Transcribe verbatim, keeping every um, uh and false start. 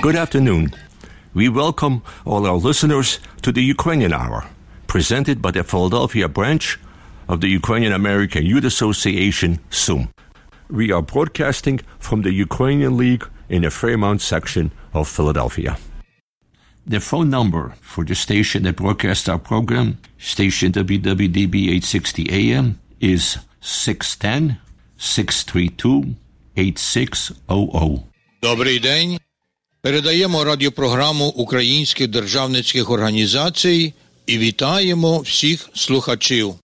Good afternoon. We welcome all our listeners to the Ukrainian Hour, presented by the Philadelphia branch of the Ukrainian American Youth Association, S U M. We are broadcasting from the Ukrainian League in the Fairmount section of Philadelphia. The phone number for the station that broadcasts our program, station W W D B eight sixty A M, is six one zero, six three two, eight six zero zero. Добрий день. Передаємо радіопрограму українських державницьких організацій і вітаємо всіх слухачів.